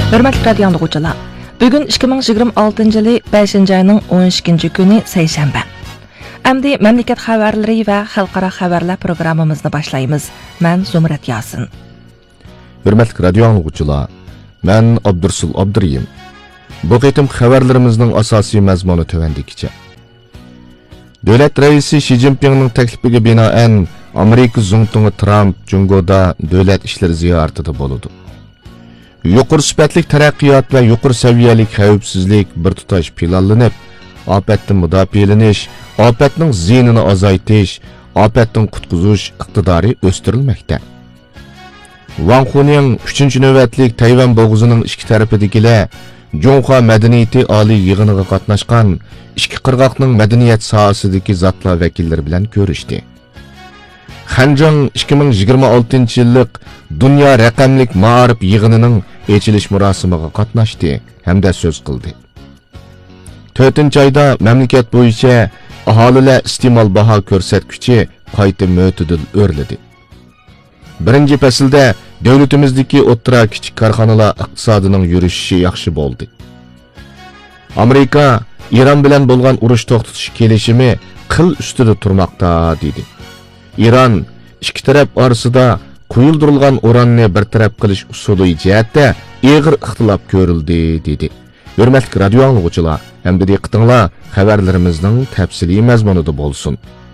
Hörmətli radio dinləyicilər, bugün 2026 yılı 5 ayının 12 günü seyşənbə. Əmdi məmləkət xəbərləri və xalqara xəbərlər proqramımızı başlayırıq. Mən Zumrat Yasin. Hörmətli radio dinləyicilər, mən Abdursul Abduriyim. Bu qitim xəbərlərimizin əsasi məzmunu tövəndikcə. Dövlət rəisi Xi Jinping'nin təklifiga binaən Amerika Zongtungu Trump Jungoda dövlət işləri ziyaretida boludu. Yuqur sifatlik taraqqiyot va yuqur saviyalik xavfsizlik bir tutash planlanib, ofatdan mudofialanish, ofatning ziyinini azaytish, ofatdan qutqizish iqtidori o'stirilmoqda. Wang Huning 3-navbatlik Tayvan bo'g'uzining ikki tarafidagilar Jonghua madaniyati oliy yig'iniga qatnashgan ikki qirg'oqning madaniyat sohasidagi zotlar vakillari bilan ko'rishdi. Xanjang 2026 yillik Dunyo raqamlik ma'arif yig'inining ochilish murosimiga qatnashdi hamda so'z qildi. 4-oyda mamlakat bo'yicha aholilar iste'mol baho ko'rsatkichi qayta mo'tadil o'rladi. Birinchi faslda davlatimizdagi o'rta kichik korxonalar iqtisodining yurishi yaxshi bo'ldi. Amerika İran bilan bo'lgan urush to'xtatish kelishimi qil ustida turmoqda dedi. İran ikki taraf orasida quyildirilgan uranni bartaraf qilish usuli jihatda og'ir ixtilof ko'rildi dedi. Hurmatli radio dinləyicilər, hamda diqqətinizlər xəbərlərimizin təfsili məzmununda bolsun.